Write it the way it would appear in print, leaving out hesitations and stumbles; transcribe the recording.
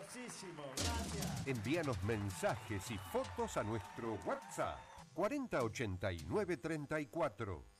Famosísimo, gracias. Envíanos mensajes y fotos a nuestro WhatsApp 408934.